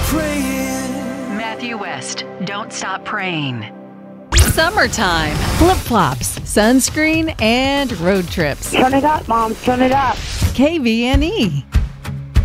praying. Matthew West, Don't Stop Praying. Summertime, flip-flops, sunscreen, and road trips. Turn it up, Mom. Turn it up. KVNE.